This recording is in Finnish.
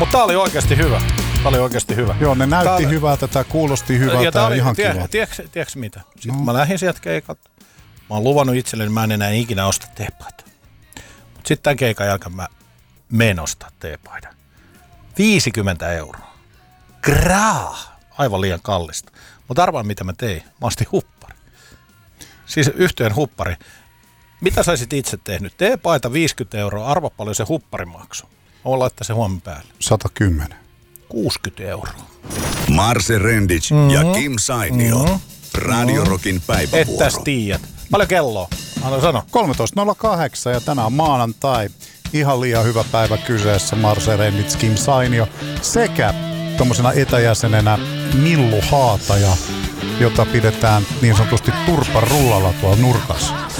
Mutta tää oli oikeasti hyvä. Joo, ne näytti hyvältä, tää kuulosti hyvältä ja ihan kiva. Tiedätkö mitä? Sitten mä lähdin sieltä keikalta. Mä oon luvannut itselleni, että mä en enää ikinä osta teepaita. Mutta sitten tämän keikan jälkeen mä menen ostaa teepaidan. 50 €. Aivan liian kallista. Mutta arvaa mitä mä tein. Mä ostin huppari. Siis yhteen huppari. Mitä saisit itse tehnyt? Teepaita 50 €. Arva paljon se huppari maksoi. Mä voin laittaa se huomen päälle. 110. 60 €. Marse Rendic ja Kim Sainio. Radio Rockin päivävuoro. Ettäs tiiät. Paljon kelloa? Anna sano. 13.08 ja tänään on maanantai. Ihan liian hyvä päivä kyseessä. Marse Rendic, Kim Sainio sekä tommosena etäjäsenenä Millu Haataja, jota pidetään niin sanotusti turparullalla tuolla nurkassa.